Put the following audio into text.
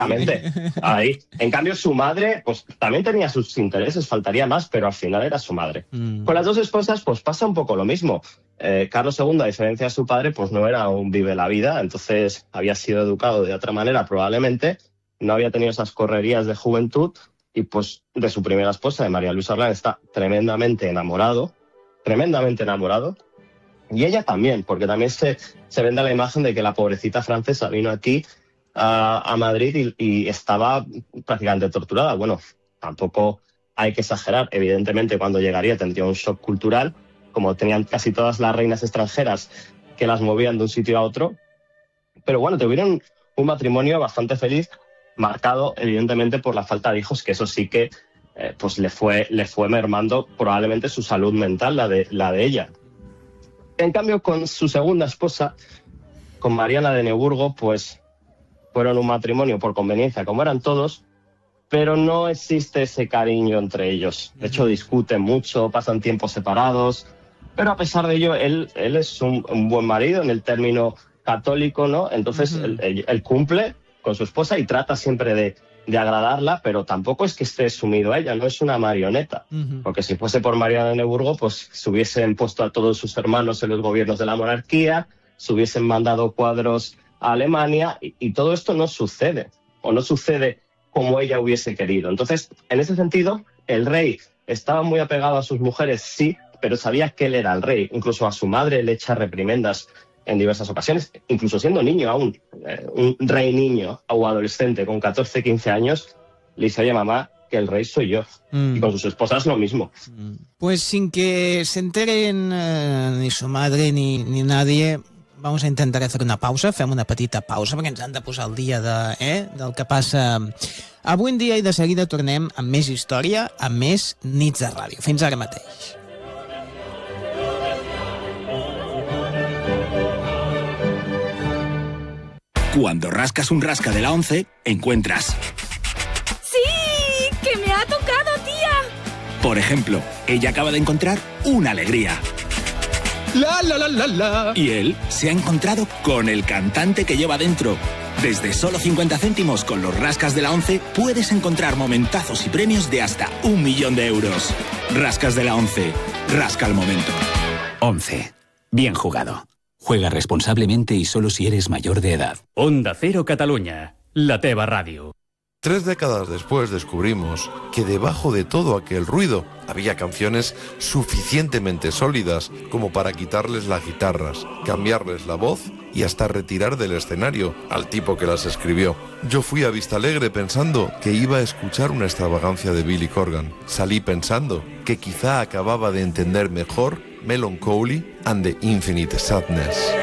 Exactamente, ahí. En cambio, su madre, pues también tenía sus intereses, faltaría más, pero al final era su madre. Con las dos esposas, pues pasa un poco lo mismo. Carlos II, a diferencia de su padre, pues no era un vive la vida, entonces había sido educado de otra manera probablemente, no había tenido esas correrías de juventud y pues de su primera esposa, de María Luisa Orleán, está tremendamente enamorado, y ella también, porque también se vende la imagen de que la pobrecita francesa vino aquí a Madrid y estaba prácticamente torturada. Bueno, tampoco hay que exagerar. Evidentemente, cuando llegaría tendría un shock cultural, como tenían casi todas las reinas extranjeras que las movían de un sitio a otro. Pero bueno, tuvieron un matrimonio bastante feliz, marcado evidentemente por la falta de hijos, que eso sí que pues le fue mermando probablemente su salud mental, la de ella. En cambio, con su segunda esposa, con Mariana de Neuburgo, pues fueron un matrimonio por conveniencia, como eran todos, pero no existe ese cariño entre ellos. De hecho, discuten mucho, pasan tiempos separados, pero a pesar de ello, él es un buen marido en el término católico, ¿no? Entonces, él cumple con su esposa y trata siempre de agradarla, pero tampoco es que esté sumido a ella, no es una marioneta. Porque si fuese por Mariana de Neuburgo, pues se hubiesen puesto a todos sus hermanos en los gobiernos de la monarquía, se hubiesen mandado cuadros a Alemania y todo esto no sucede, o no sucede como ella hubiese querido. Entonces, en ese sentido, el rey estaba muy apegado a sus mujeres, sí, pero sabía que él era el rey. Incluso a su madre le echa reprimendas en diversas ocasiones, incluso siendo niño aún, un rey niño o adolescente con 14, 15 años, le dice: oye, mamá, que el rey soy yo. Y con sus esposas lo mismo. Pues sin que se enteren ni su madre ni nadie, vamos a intentar hacer una pausa, fem una petita pausa perquè ens han de posar al dia del que passa avui en dia i de seguida tornem amb més història, amb més nits de ràdio. Fins ara mateix. Cuando rascas un rasca de la 11, encuentras... ¡Sí! ¡Que me ha tocado, tía! Por ejemplo, ella acaba de encontrar una alegría. ¡La, la, la, la, la! Y él se ha encontrado con el cantante que lleva dentro. Desde solo 50 céntimos con los rascas de la 11 puedes encontrar momentazos y premios de hasta 1 millón de euros. Rascas de la 11. Rasca el momento. 11. Bien jugado. Juega responsablemente y solo si eres mayor de edad. Onda Cero Catalunya, la teva ràdio. 3 décadas después descubrimos que debajo de todo aquel ruido había canciones suficientemente sólidas como para quitarles las guitarras, cambiarles la voz y hasta retirar del escenario al tipo que las escribió. Yo fui a Vistalegre pensando que iba a escuchar una extravagancia de Billy Corgan. Salí pensando que quizá acababa de entender mejor Melancholy and the Infinite Sadness.